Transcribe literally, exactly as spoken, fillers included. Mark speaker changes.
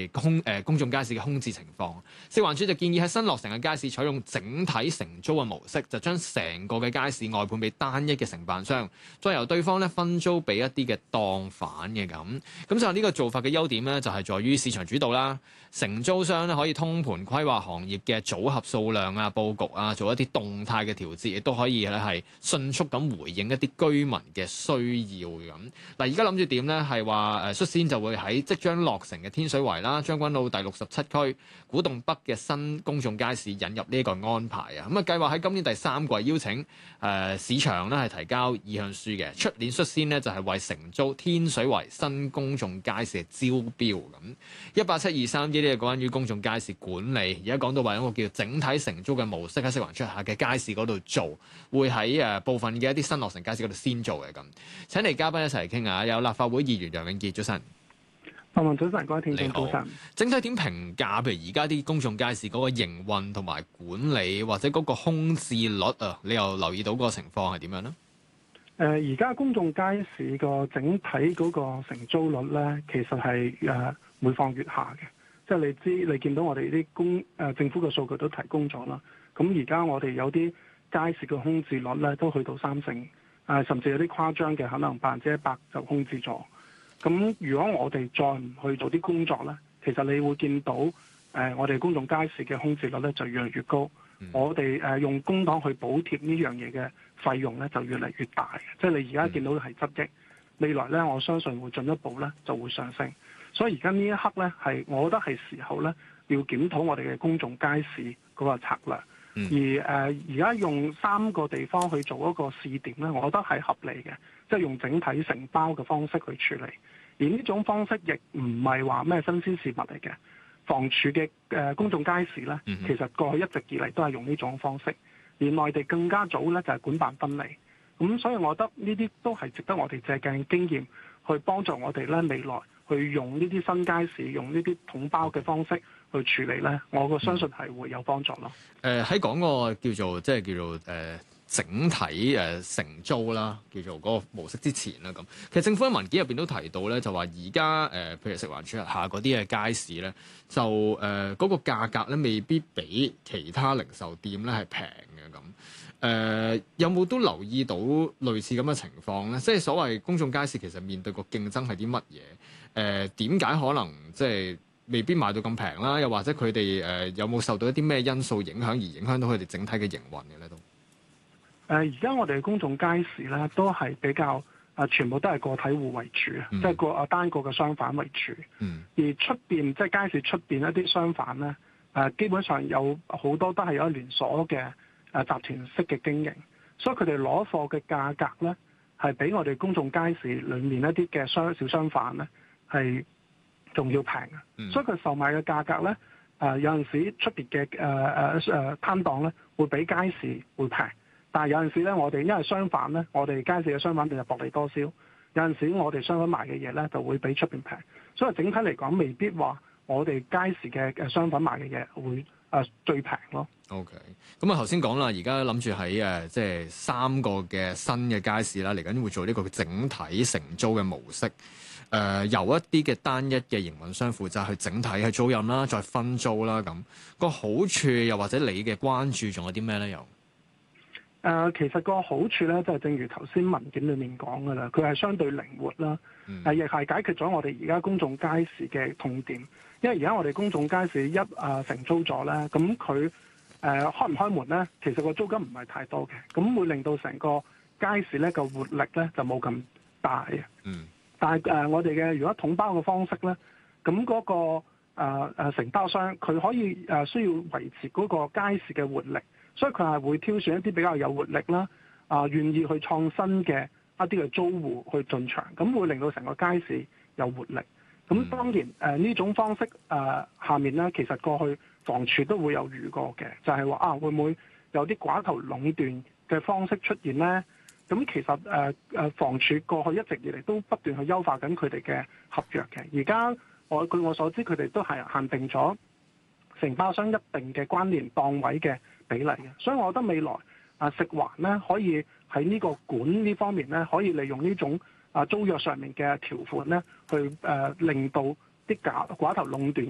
Speaker 1: 係空誒、呃、公眾街市嘅空置情況。食環署就建議喺新落成嘅街市採用整體承租嘅模式，就將成個嘅街市外判俾單一嘅承辦商，再由對方咧分租俾一啲嘅檔販嘅咁。咁就呢個做法嘅優點咧，就係在於市場主導啦，承租商咧可以通盤規劃行業嘅組合數量啊、佈局啊，做一啲動態嘅調節，亦都可以咧係迅速咁回應一啲居民嘅需要咁。嗱，而家諗住點咧？係話誒率先就會喺即將落成嘅天水圍啦、將軍澳第六十七區、古洞北嘅新公眾街市引入呢個安排啊。咁啊，計劃喺今年第三季邀請誒、呃、市場咧係提交意向書嘅，出年率先呢就係為承租天水圍新公眾街市嘅招標咁。一八七二三呢啲係關於公眾街市管理，而家講到話一個叫整體承租嘅模式喺食環署下嘅街市嗰度做，會喺誒部分嘅一啲新落成街市嗰度先做嘅咁。請嚟嘉賓一齊嚟傾下，有立法會議員楊永杰，早晨。
Speaker 2: 阿文早晨，各位聽眾早晨。
Speaker 1: 整體點評價？譬如而家啲公眾街市嗰個營運同埋管理，或者嗰個空置率啊，你又留意到個情況係點樣呢？
Speaker 2: 誒、呃，而家公眾街市個整體嗰個承租率咧，其實係誒、呃、每況愈下嘅。即係你知，你見到我哋啲公誒、呃、政府嘅數據都提供咗啦。咁而家我哋有啲街市嘅空置率咧，都去到三成，誒、呃、甚至有啲誇張嘅，可能百分之一百就空置咗。咁如果我哋再唔去做啲工作咧，其實你會見到誒、呃、我哋公眾街市嘅空置率咧就越嚟越高。嗯、我哋誒、呃、用公帑去補貼呢樣嘢嘅費用咧就越嚟越大。即係你而家見到係側擊，未來咧我相信會進一步咧就會上升。所以而家呢一刻咧係，我覺得係時候咧要檢討我哋嘅公眾街市嗰個策略。嗯、而誒而家用三個地方去做一個試點咧，我覺得係合理嘅，即係用整體承包嘅方式去處理。而呢種方式亦唔係話咩新鮮事物嚟嘅。房署嘅誒公眾街市咧，其實過去一直以嚟都係用呢種方式。而內地更加早咧就係管辦分離。咁所以我覺得呢啲都係值得我哋借鏡經驗，去幫助我哋咧未來去用呢啲新街市，用呢啲統包嘅方式去處理咧，我個相信係會有幫助咯。
Speaker 1: 誒喺講個叫做即係叫做誒、呃、整體誒承、呃、租啦，叫做嗰個模式之前啦咁。其實政府喺文件入邊都提到咧，就話而家誒譬如食環署下嗰啲嘅街市咧，就誒嗰、呃嗰個價格咧未必比其他零售店咧係平嘅咁。誒、呃、有冇都留意到類似咁嘅情況咧？即係所謂公眾街市其實面對個競爭係啲乜嘢？誒點解可能即係未必賣到咁平啦？又或者佢哋誒有冇受到一啲咩因素影響而影響到佢哋整體嘅營運嘅咧？都誒
Speaker 2: 而家我哋嘅公眾街市咧都係比較誒、呃，全部都係個體戶為主，嗯、即係個誒單個嘅商販為主。嗯、而出邊即係街市出邊一啲商販咧，誒、呃、基本上有好多都係有連鎖嘅誒、呃、集團式嘅經營，所以佢哋攞貨嘅價格咧係比我哋公眾街市裡面一啲嘅商小商販咧係仲要平嘅。嗯、所以佢售賣嘅價格咧，誒、呃、有陣時出邊嘅誒誒誒攤檔咧會比街市會平。但係有陣時咧，我哋因為商販咧，我哋街市嘅商販店就薄利多銷。有陣時我哋商販賣嘅嘢咧，就會比出邊平。所以整體嚟講，未必話我哋街市嘅嘅商販賣嘅嘢會誒、呃、最平咯。
Speaker 1: OK，咁啊頭先講啦，而家諗住喺誒即係三個嘅新嘅街市啦，嚟緊會做呢個整體承租嘅模式。誒、呃、由一啲嘅單一嘅營運商負責去整體去租賃啦，再分租啦咁。個好處又或者你嘅關注仲有啲咩咧？又？
Speaker 2: 誒、呃，其實個好處咧，就係、是、正如頭先文件裏面講嘅啦，佢係相對靈活啦，誒亦係解決咗我哋而家公眾街市嘅痛點。因為而家我哋公眾街市一啊承租咗咧，咁佢誒開唔開門咧，其實個租金唔係太多嘅，咁會令到成個街市咧個活力咧就冇咁大嘅。嗯。但係誒、呃，我哋嘅如果統包嘅方式咧，咁嗰、那個誒誒、呃、承包商佢可以誒、呃、需要維持嗰個街市嘅活力。所以佢係會挑選一啲比較有活力啦，啊、呃，願意去創新嘅一啲嘅租戶去進場，咁會令到成個街市有活力。咁當然誒呢、呃、種方式誒、呃、下面咧，其實過去房署都會有預過嘅，就係、是、話啊會唔會有啲寡頭壟斷嘅方式出現咧？咁其實誒誒、呃、房署過去一直以嚟都不斷去優化緊佢哋嘅合約嘅。而家我據我所知，佢哋都係限定咗承包商一定嘅關聯檔位嘅比例嘅，所以我覺得未來啊食環咧可以喺呢個管呢方面咧，可以利用呢種啊租約上面嘅條款咧，去誒、呃、令到啲寡寡頭壟斷